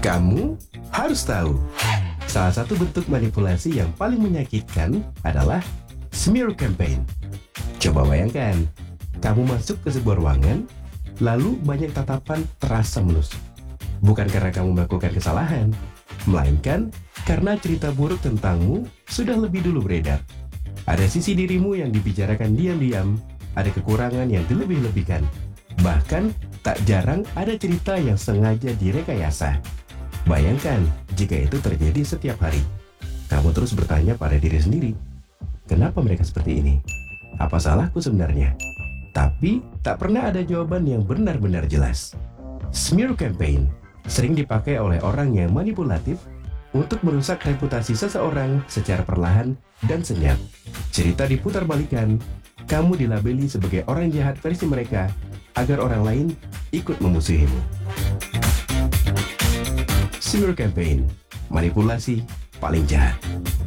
Kamu harus tahu, salah satu bentuk manipulasi yang paling menyakitkan adalah smear campaign. Coba bayangkan, kamu masuk ke sebuah ruangan, lalu banyak tatapan terasa menusuk. Bukan karena kamu melakukan kesalahan, melainkan karena cerita buruk tentangmu sudah lebih dulu beredar. Ada sisi dirimu yang dibicarakan diam-diam, ada kekurangan yang dilebih-lebihkan. Bahkan, tak jarang ada cerita yang sengaja direkayasa. Bayangkan jika itu terjadi setiap hari. Kamu terus bertanya pada diri sendiri, kenapa mereka seperti ini? Apa salahku sebenarnya? Tapi, tak pernah ada jawaban yang benar-benar jelas. Smear campaign sering dipakai oleh orang yang manipulatif untuk merusak reputasi seseorang secara perlahan dan senyap. Cerita diputarbalikkan, kamu dilabeli sebagai orang jahat versi mereka agar orang lain ikut memusuhimu. Smear campaign, manipulasi paling jahat.